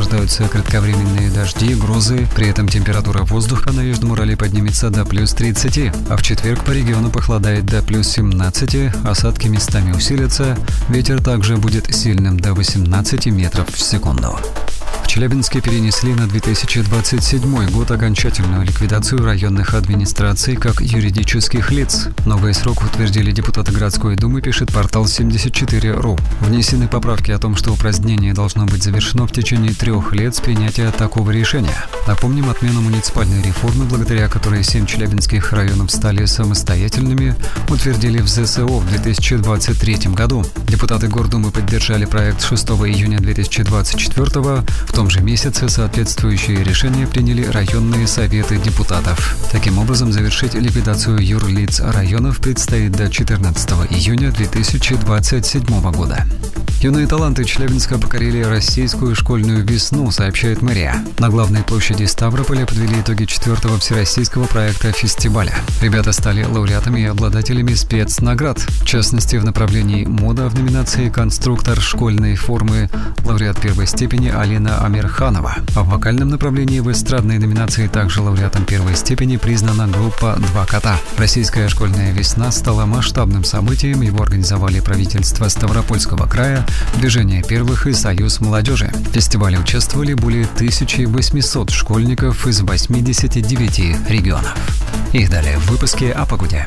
ожидаются кратковременные дожди, грозы. При этом температура воздуха на Южном Урале поднимется до плюс 30, а в четверг по региону похолодает до плюс 17, осадки местами усилятся. Ветер также будет сильным до 18 метров в секунду. В Челябинске перенесли на 2027 год окончательную ликвидацию районных администраций как юридических лиц. Новый срок утвердили депутаты городской думы, пишет портал 74.ру. Внесены поправки о том, что упразднение должно быть завершено в течение 3 лет с принятия такого решения. Напомним, отмену муниципальной реформы, благодаря которой 7 челябинских районов стали самостоятельными, утвердили в ЗСО в 2023 году. Депутаты Гордумы поддержали проект 6 июня 2024. В том же месяце соответствующие решения приняли районные советы депутатов. Таким образом, завершить ликвидацию юрлиц районов предстоит до 14 июня 2027 года. Юные таланты Челябинска покорили российскую школьную весну, сообщает мэрия. На главной площади Ставрополя подвели итоги 4-го всероссийского проекта фестиваля. Ребята стали лауреатами и обладателями спецнаград. В частности, в направлении мода в номинации «Конструктор школьной формы» лауреат 1-й степени Алина Амирханова. А в вокальном направлении в эстрадной номинации также лауреатом 1-й степени признана группа «Два кота». Российская школьная весна стала масштабным событием. Его организовали правительство Ставропольского края, Движение первых и Союз молодежи. В фестивале участвовали более 1800 школьников из 89 регионов. И далее в выпуске о погоде.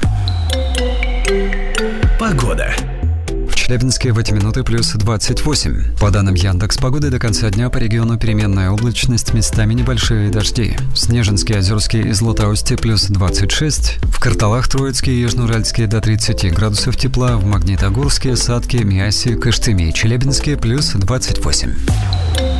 Погода. В Челябинске в эти минуты плюс 28. По данным Яндекс.Погоды, до конца дня по региону переменная облачность, местами небольшие дожди. В Снежинске, Озерске и Златоусте плюс 26. В Карталах, Троицке и Южноуральске до 30 градусов тепла. В Магнитогорске, Сатке, Миасе, Кыштыме и Челябинске плюс 28.